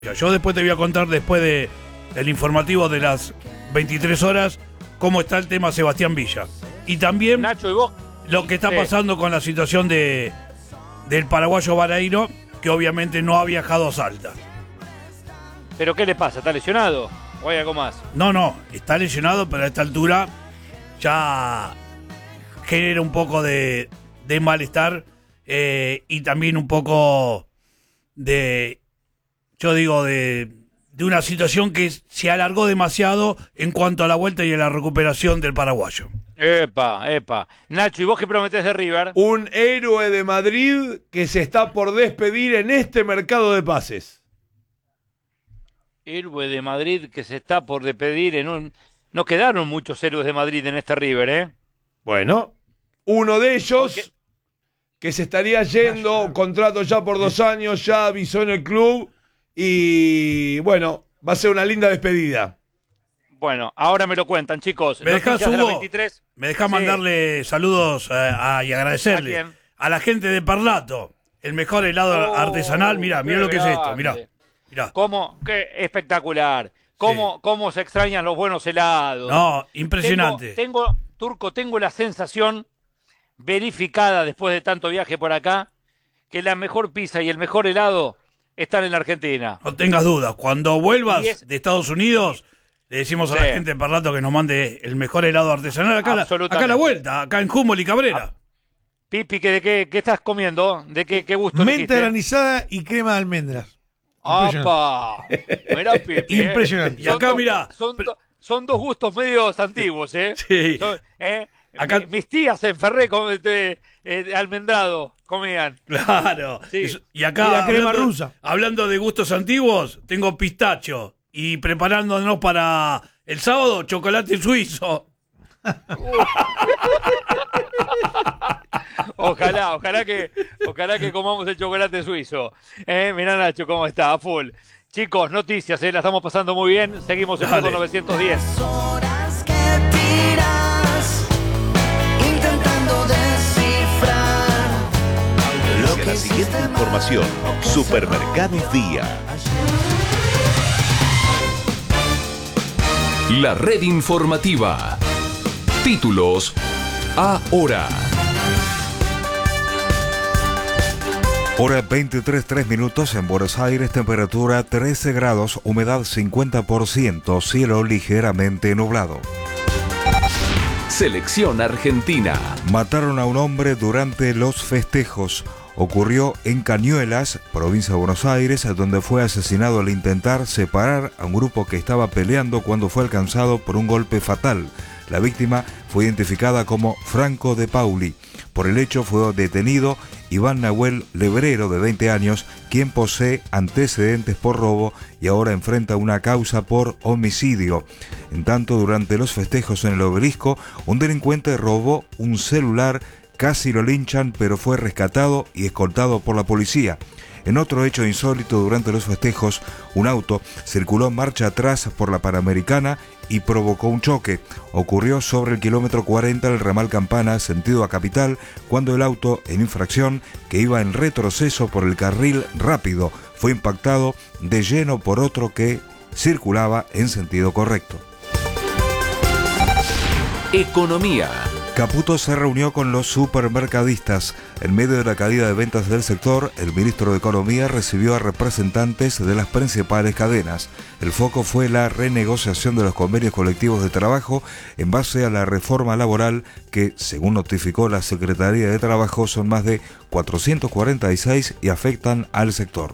Yo después te voy a contar, después del informativo de las 23 horas, cómo está el tema Sebastián Villa. Y también Nacho, ¿y vos? lo que está pasando con la situación del paraguayo Baraíno, que obviamente no ha viajado a Salta. ¿Pero qué le pasa? ¿Está lesionado? ¿O hay algo más? No, está lesionado, pero a esta altura ya genera un poco de malestar y también un poco de una situación que se alargó demasiado en cuanto a la vuelta y a la recuperación del paraguayo. Epa. Nacho, ¿y vos qué prometés de River? Un héroe de Madrid que se está por despedir en este mercado de pases. Héroe de Madrid que se está por despedir en un... No quedaron muchos héroes de Madrid en este River, ¿eh? Bueno, uno de ellos Porque... que se estaría yendo, contrato ya por 2 años, ya avisó en el club y bueno, va a ser una linda despedida. Bueno, ahora me lo cuentan, chicos. ¿Me dejás, Noticias de la Hugo? 23. Me dejás Sí. mandarle saludos y agradecerle ¿A quién? a la gente de Parlato, el mejor helado artesanal. Mirá lo que es esto, mirá. ¿Cómo? Qué espectacular. ¿Cómo se extrañan los buenos helados? No, impresionante. Turco, tengo la sensación verificada después de tanto viaje por acá, que la mejor pizza y el mejor helado están en la Argentina. No tengas dudas, cuando vuelvas de Estados Unidos, le decimos a la gente de Parlato que nos mande el mejor helado artesanal acá a la vuelta, acá en Humboldt y Cabrera. Pipi, ¿qué estás comiendo? ¿De qué gusto? Menta granizada y crema de almendras. ¡Apa! Mirá, Pipi. Impresionante. Y acá, mirá. Son dos gustos medios antiguos, ¿eh? Sí. Acá... Mis tías en Ferré almendrado comían. Claro. Sí. Y acá, y la crema rusa. Hablando de gustos antiguos, tengo pistacho. Y preparándonos para el sábado, chocolate suizo. Ojalá que comamos el chocolate suizo. Mirá, Nacho, cómo está, a full. Chicos, noticias, la estamos pasando muy bien. Seguimos en Fútbol 910. Horas que tiras, intentando descifrar lo que La siguiente información, Supermercados Día. La red informativa. Títulos ahora. Hora 23:03 en Buenos Aires, temperatura 13 grados, humedad 50%, cielo ligeramente nublado. Selección Argentina. Mataron a un hombre durante los festejos. Ocurrió en Cañuelas, provincia de Buenos Aires, donde fue asesinado al intentar separar a un grupo que estaba peleando cuando fue alcanzado por un golpe fatal. La víctima fue identificada como Franco de Pauli. Por el hecho fue detenido Iván Nahuel Lebrero, de 20 años, quien posee antecedentes por robo y ahora enfrenta una causa por homicidio. En tanto, durante los festejos en el Obelisco, un delincuente robó un celular, casi lo linchan, pero fue rescatado y escoltado por la policía. En otro hecho insólito, durante los festejos, un auto circuló en marcha atrás por la Panamericana y provocó un choque. Ocurrió sobre el kilómetro 40 del ramal Campana, sentido a Capital, cuando el auto en infracción, que iba en retroceso por el carril rápido, fue impactado de lleno por otro que circulaba en sentido correcto. Economía. Caputo se reunió con los supermercadistas. En medio de la caída de ventas del sector, el ministro de Economía recibió a representantes de las principales cadenas. El foco fue la renegociación de los convenios colectivos de trabajo en base a la reforma laboral que, según notificó la Secretaría de Trabajo, son más de 446 y afectan al sector.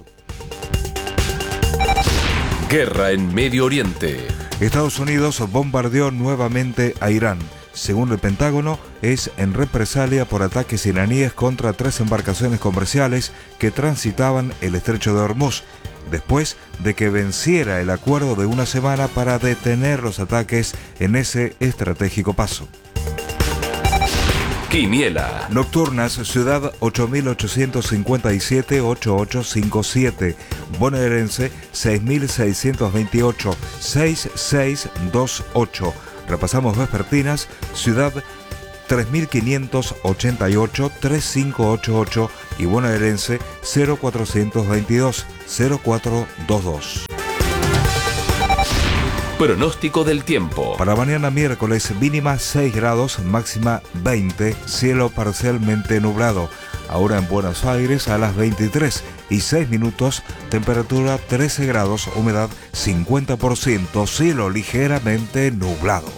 Guerra en Medio Oriente. Estados Unidos bombardeó nuevamente a Irán. Según el Pentágono, es en represalia por ataques iraníes contra 3 embarcaciones comerciales que transitaban el estrecho de Hormuz, después de que venciera el acuerdo de una semana para detener los ataques en ese estratégico paso. Quiniela. Nocturnas, Ciudad 8857-8857, Bonaerense 6628-6628. Repasamos vespertinas, Ciudad 3588-3588 y bonaerense 0422. 0422. Pronóstico del tiempo. Para mañana miércoles, mínima 6 grados, máxima 20, cielo parcialmente nublado. Ahora en Buenos Aires a las 23:06, temperatura 13 grados, humedad 50%, cielo ligeramente nublado.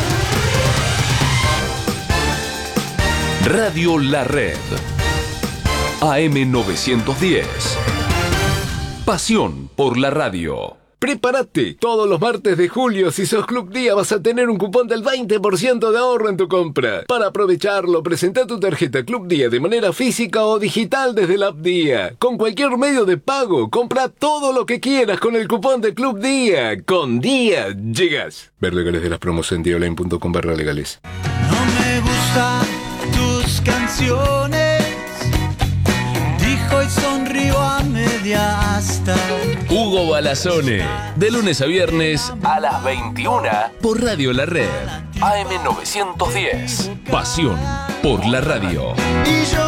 Radio La Red. AM 910. Pasión por la radio. Prepárate, todos los martes de julio, si sos Club Día, vas a tener un cupón del 20% de ahorro en tu compra. Para aprovecharlo, presenta tu tarjeta Club Día de manera física o digital desde la app Día. Con cualquier medio de pago, compra todo lo que quieras con el cupón de Club Día. Con Día llegas. Ver legales de las promos en diaonline.com/legales. No me gustan tus canciones, dijo y sonrió a media asta. Hugo Balazone, de lunes a viernes a las 21 por Radio La Red. AM 910. Pasión por la radio. Y yo